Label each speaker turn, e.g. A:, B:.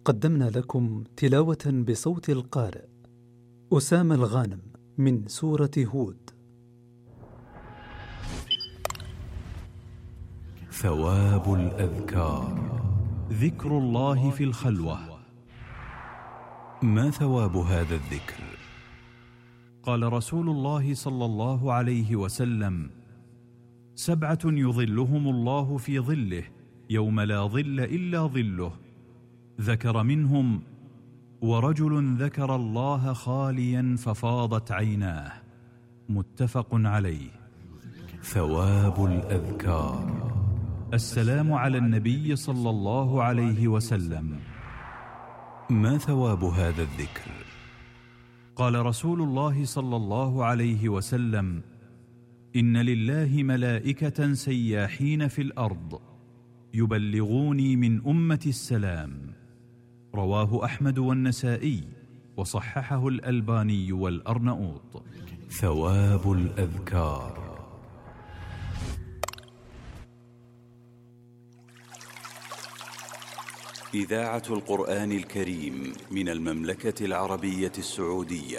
A: قدمنا لكم تلاوة بصوت القارئ أسامة الغانم من سورة هود.
B: ثواب الأذكار. ذكر الله في الخلوة. ما ثواب هذا الذكر؟ قال رسول الله صلى الله عليه وسلم: 7 يظلهم الله في ظله يوم لا ظل إلا ظله، ذكر منهم: ورجل ذكر الله خاليا ففاضت عيناه. متفق عليه. ثواب الأذكار. السلام على النبي صلى الله عليه وسلم. ما ثواب هذا الذكر؟ قال رسول الله صلى الله عليه وسلم: إن لله ملائكة سياحين في الأرض يبلغوني من أمة السلام. رواه أحمد والنسائي وصححه الألباني والأرنؤوط. ثواب الأذكار. إذاعة القرآن الكريم من المملكة العربية السعودية.